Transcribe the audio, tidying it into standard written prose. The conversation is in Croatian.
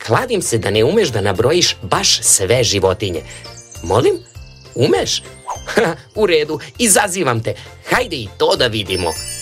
kladim se da ne umeš da nabrojiš baš sve životinje. Molim? Umeš? U redu, izazivam te. Hajde i to da vidimo.